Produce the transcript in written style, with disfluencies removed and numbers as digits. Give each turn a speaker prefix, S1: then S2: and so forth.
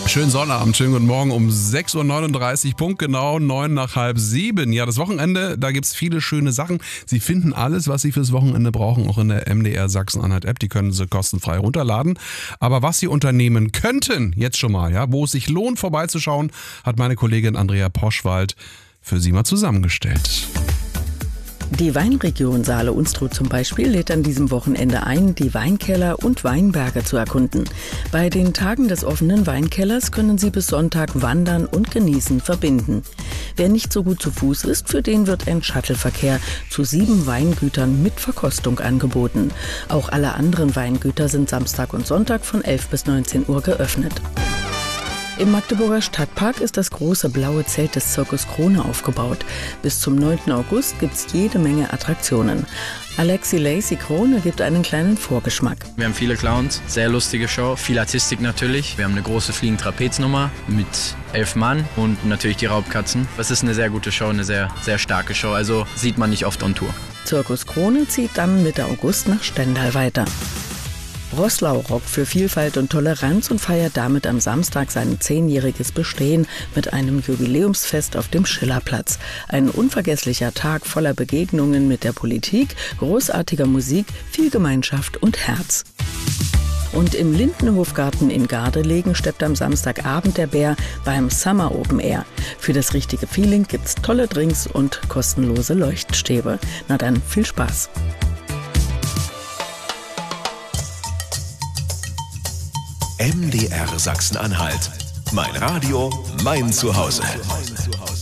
S1: Schönen Sonnabend, schönen guten Morgen um 6.39 Uhr, punktgenau, 9 nach halb 7. Ja, das Wochenende, da gibt's viele schöne Sachen. Sie finden alles, was Sie fürs Wochenende brauchen, auch in der MDR Sachsen-Anhalt-App. Die können Sie kostenfrei runterladen. Aber was Sie unternehmen könnten, jetzt schon mal, ja, wo es sich lohnt vorbeizuschauen, hat meine Kollegin Andrea Poschwald für Sie mal zusammengestellt.
S2: Die Weinregion Saale-Unstrut zum Beispiel lädt an diesem Wochenende ein, die Weinkeller und Weinberge zu erkunden. Bei den Tagen des offenen Weinkellers können Sie bis Sonntag Wandern und Genießen verbinden. Wer nicht so gut zu Fuß ist, für den wird ein Shuttleverkehr zu 7 Weingütern mit Verkostung angeboten. Auch alle anderen Weingüter sind Samstag und Sonntag von 11 bis 19 Uhr geöffnet. Im Magdeburger Stadtpark ist das große blaue Zelt des Zirkus Krone aufgebaut. Bis zum 9. August gibt es jede Menge Attraktionen. Alexi Lacey Krone gibt einen kleinen Vorgeschmack.
S3: Wir haben viele Clowns, sehr lustige Show, viel Artistik natürlich. Wir haben eine große fliegende Trapeznummer mit 11 Mann und natürlich die Raubkatzen. Das ist eine sehr gute Show, eine sehr, sehr starke Show, also sieht man nicht oft on Tour.
S2: Zirkus Krone zieht dann Mitte August nach Stendal weiter. Roßlau rockt für Vielfalt und Toleranz und feiert damit am Samstag sein 10-jähriges Bestehen mit einem Jubiläumsfest auf dem Schillerplatz. Ein unvergesslicher Tag voller Begegnungen mit der Politik, großartiger Musik, viel Gemeinschaft und Herz. Und im Lindenhofgarten in Gardelegen steppt am Samstagabend der Bär beim Summer Open Air. Für das richtige Feeling gibt's tolle Drinks und kostenlose Leuchtstäbe. Na dann, viel Spaß!
S4: MDR Sachsen-Anhalt. Mein Radio, mein Zuhause.